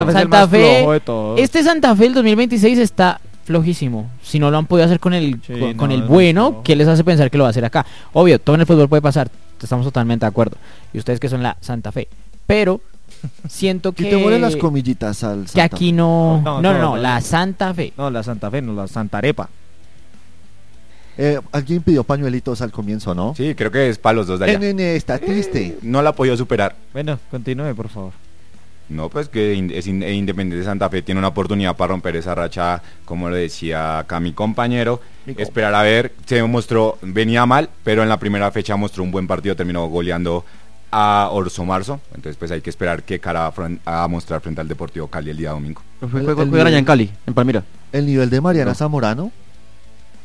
Es el Santa más Fe, flojo de todos. este Santa Fe el 2026 está flojísimo. Si no lo han podido hacer con el Sí, con no, el es bueno, flojo. ¿qué les hace pensar que lo va a hacer acá? Obvio, todo en el fútbol puede pasar, estamos totalmente de acuerdo. Y ustedes que son la Santa Fe, pero siento que Quitémosle las comillitas al que Santa aquí Fe. no, No, la Santa Fe. No, la Santa Fe, no, la Santa Arepa. Alguien pidió pañuelitos al comienzo, ¿no? Sí, creo que es para los dos de allá. Nene, está triste. No la ha podido superar. Bueno, continúe, por favor. No, pues que Independiente Santa Fe tiene una oportunidad para romper esa racha, como lo decía acá mi compañero. Esperar a ver, se mostró, venía mal, pero en la primera fecha mostró un buen partido, terminó goleando a Orso Marzo. Entonces pues hay que esperar qué cara va a mostrar frente al Deportivo Cali el día domingo. Juegan allá en Cali, en Palmira. El nivel de Mariana Zamorano